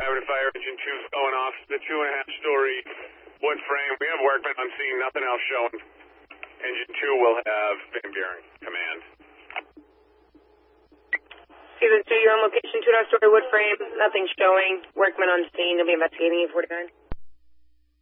Private fire engine 2 going off the 2.5-story wood frame. We have workmen on scene, nothing else showing. Engine 2 will have Van Buren command. Steven 2, you're on location, 2.5-story wood frame, nothing showing. Workmen on scene, you'll be investigating 849.